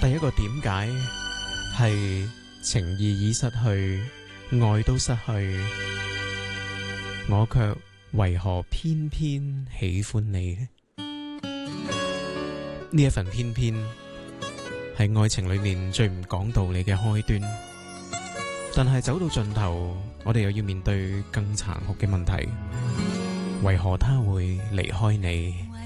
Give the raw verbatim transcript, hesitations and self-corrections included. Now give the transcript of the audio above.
第一個點解係情意已失去，愛都失去，我卻為何偏偏喜歡你？呢一份偏偏係愛情裏面最唔講道理嘅開端，但係走到盡頭，我哋又要面對更殘酷嘅問題。為何他會離開你？